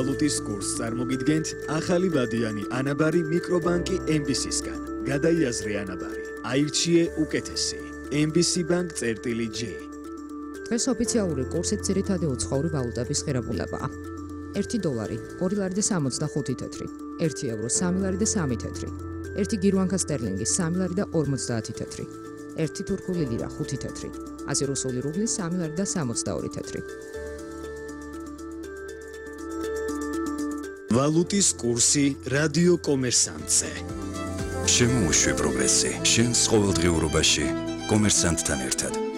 ვალუტის კურსს წარმოგიდგენთ ახალი ვადიანი ანაბარი მიკრობანკი MBC-სგან. გადაიაზრე ანაბარი. აირჩიე უკეთესი. MBC Bank წერტილი J. დღეს ოფიციალური კურსით ძირითადი უცხოური ვალუტების ღირებულებაა. 1 დოლარი 2 ლარი და 65 თეთრი, 1 ევრო 3 ლარი და 3 თეთრი, 1 გირვანკა სტერლინგი 3 ლარი და 50 თეთრი, 1 თურქული ლირა 5 თეთრი, 100 რუსული რუბლი 3 ლარი და 62 თეთრი. ვალუტის კურსი რადიო კომერსანტზე. შემოუშვი პროგრესი შენს ყოველდღიურობაში კომერსანტთან ერთად.